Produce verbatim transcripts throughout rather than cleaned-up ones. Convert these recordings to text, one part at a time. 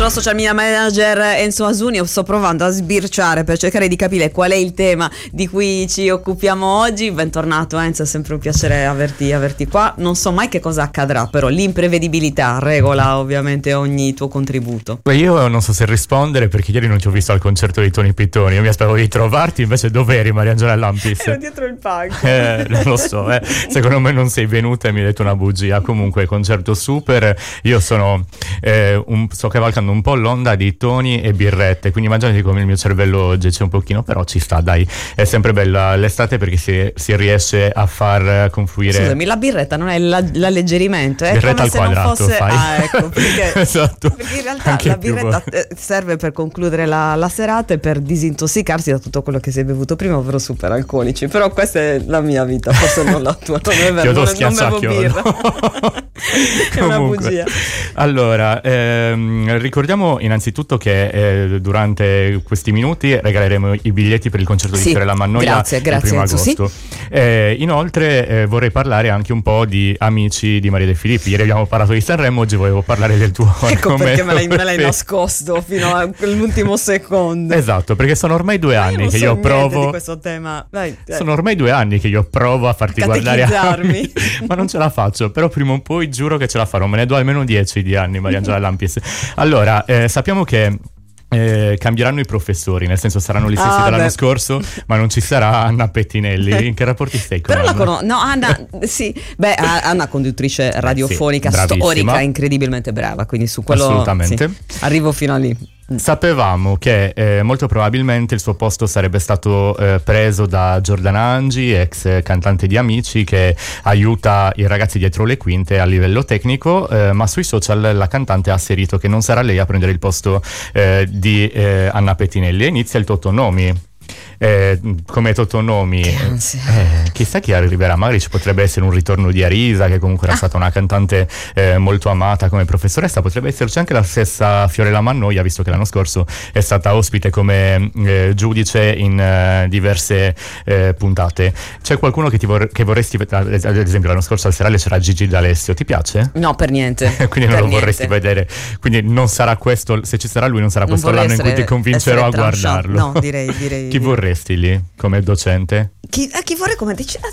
nostro social media manager Enzo Asuni. Sto provando a sbirciare per cercare di capire qual è il tema di cui ci occupiamo oggi. Bentornato Enzo, è sempre un piacere averti, averti qua. Non so mai che cosa accadrà, però l'imprevedibilità regola ovviamente ogni tuo contributo. Beh, io non so se rispondere perché ieri non ti ho visto al concerto di Tony Pittoni. Io mi aspettavo di trovarti, invece dov'eri, Mariangela Lampis? Ero dietro il palco. Eh, non lo so, eh. Secondo me non sei venuta e mi hai detto una bugia. Comunque, concerto super. Io sono eh, un, sto cavalcando un po' l'onda di Tony e birrette, quindi immaginati come il mio cervello oggi c'è un pochino, però ci sta, dai. È sempre bella l'estate perché si, si riesce a far confluire. Scusami, la birretta non è la, l'alleggerimento, è birretta come al se quadrato, non fosse. fai. Ah, ecco, perché, esatto. Perché in realtà Anche la più birretta serve per concludere la, la serata e per disintossicarsi da tutto quello che si è bevuto prima, ovvero super alcolici. Però questa è la mia vita, forse non la tua. Non è vero, non, non bevo birra. È una bugia. Allora, ehm, ricordiamo innanzitutto che eh, durante questi minuti regaleremo i biglietti per il concerto di sì, Fiorella Mannoia grazie, il grazie, primo Enzo, agosto. Sì. Eh, inoltre eh, vorrei parlare anche un po' di Amici di Maria De Filippi. Ieri abbiamo parlato di Sanremo, oggi volevo parlare del tuo ecco perché me l'hai, me l'hai per... nascosto fino all'ultimo secondo. Esatto, perché sono ormai due Ma anni io che so io provo di questo tema. Dai, dai. Sono ormai due anni che io provo a farti guardare Amici, ma non ce la faccio. Però prima o poi giuro che ce la farò. Me ne do almeno dieci di anni, Mariangela Lampis. Allora, eh, sappiamo che Eh, cambieranno i professori, nel senso saranno gli stessi ah, dell'anno beh. scorso, ma non ci sarà Anna Pettinelli. In che rapporti stai con Però Anna? la conosco, no, Anna, sì, beh, Anna conduttrice radiofonica sì, storica, incredibilmente brava, quindi su quello assolutamente sì, arrivo fino a lì. Sapevamo che eh, molto probabilmente il suo posto sarebbe stato eh, preso da Giordana Angi, ex cantante di Amici, che aiuta i ragazzi dietro le quinte a livello tecnico, eh, ma sui social la cantante ha asserito che non sarà lei a prendere il posto eh, di eh, Anna Pettinelli. E inizia il Totonomi. Eh, come Totonomi, eh, chissà chi arriverà, magari ci potrebbe essere un ritorno di Arisa, che comunque era ah. stata una cantante eh, molto amata come professoressa. Potrebbe esserci anche la stessa Fiorella Mannoia, visto che l'anno scorso è stata ospite come eh, giudice in eh, diverse eh, puntate. C'è qualcuno che, ti vor- che vorresti, ad esempio l'anno scorso al serale c'era Gigi D'Alessio, ti piace? No, per niente. Quindi non per lo niente. vorresti vedere, quindi non sarà questo, se ci sarà lui non sarà non questo l'anno in cui ti convincerò a guardarlo. No, direi, direi Chi direi. vorresti lì come docente? Chi, eh, chi vorrei come dice?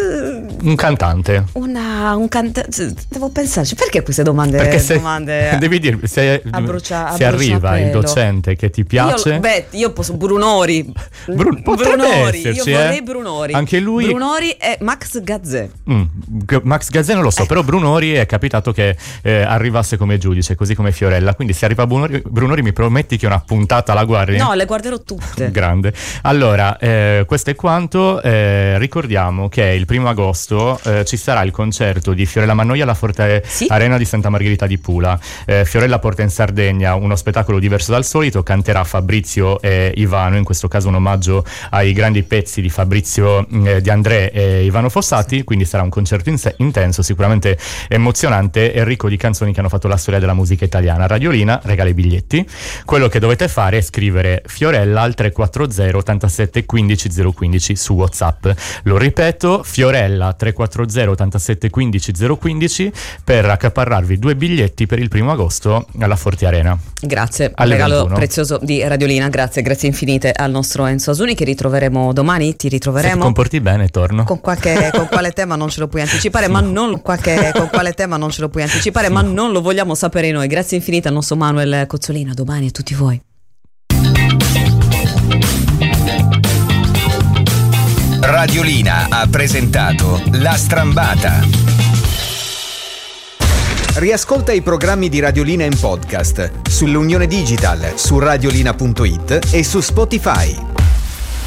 Un cantante. Una, un cantante. Devo pensarci. Perché queste domande? Perché se, domande devi dire se, a brucia, a se arriva il docente che ti piace. Io, beh, io posso Brunori. Brun, potrebbe Brunori. esserci, Io vorrei eh? Brunori. Anche lui. Brunori e Max Gazzè. Mm, Max Gazzè non lo so, eh. però Brunori è capitato che eh, arrivasse come giudice, così come Fiorella. Quindi se arriva Brunori, Brunori mi prometti che una puntata la guardi? No, le guarderò tutte. Grande. Allora, eh, questo è quanto. Eh, ricordiamo che il primo agosto eh, ci sarà il concerto di Fiorella Mannoia alla Forte sì? Arena di Santa Margherita di Pula. Eh, Fiorella porta in Sardegna uno spettacolo diverso dal solito, canterà Fabrizio e Ivano, in questo caso un omaggio ai grandi pezzi di Fabrizio, eh, di André e Ivano Fossati, quindi sarà un concerto in sé, intenso, sicuramente emozionante e ricco di canzoni che hanno fatto la storia della musica italiana. Radiolina regala i biglietti. Quello che dovete fare è scrivere Fiorella al tre quattro zero ottantasette quindici zero quindici su WhatsApp. Lo ripeto, Fiorella tre quattro zero ottantasette quindici zero quindici per accaparrarvi due biglietti per il primo agosto alla Forte Arena. Grazie, Alle regalo ventuno. prezioso di Radiolina. Grazie, grazie infinite al nostro Enzo Asuni, che ritroveremo domani. Ti ritroveremo. Se ti comporti bene, torno. Con qualche con quale tema non ce lo puoi anticipare, ma non qualche con quale tema non ce lo puoi anticipare, ma non lo vogliamo sapere noi. Grazie infinite al nostro Manuel Cozzolino. A domani a tutti voi. Radiolina ha presentato La Strambata. Riascolta i programmi di Radiolina in podcast sull'Unione Digital, su radiolina punto it e su Spotify.